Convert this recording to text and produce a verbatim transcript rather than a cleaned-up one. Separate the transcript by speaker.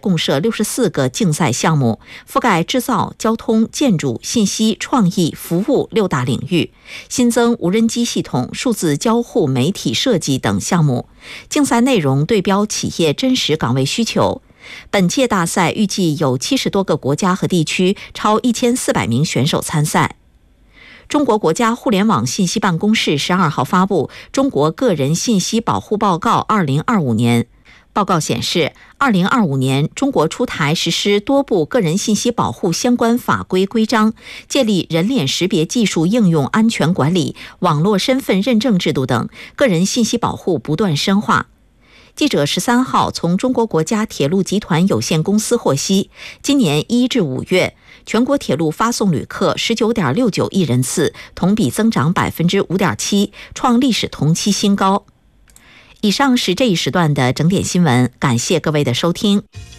Speaker 1: 共设六十四个竞赛项目，覆盖制造、交通、建筑、信息、创意、服务六大领域，新增无人机系统、数字交互、媒体设计等项目。竞赛内容对标企业真实岗位需求。本届大赛预计有七十多个国家和地区，超一千四百名选手参赛。中国国家互联网信息办公室十二号发布《中国个人信息保护报告二零二五年》。报告显示，二零二五年中国出台实施多部个人信息保护相关法规规章，建立人脸识别技术应用安全管理、网络身份认证制度等，个人信息保护不断深化。记者十三号从中国国家铁路集团有限公司获悉，今年一至五月，全国铁路发送旅客十九点六九亿人次，同比增长百分之五点七，创历史同期新高。以上是这一时段的整点新闻，感谢各位的收听。